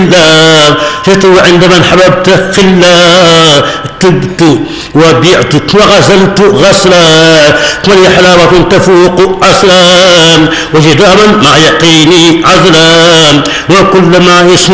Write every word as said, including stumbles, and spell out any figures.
الله جئت عند من حببت خلا تبت وبعت وغسلت غسلا ولي حلاوة تفوق أصلا وجداما مع يقيني عزلا وكل ما يسمع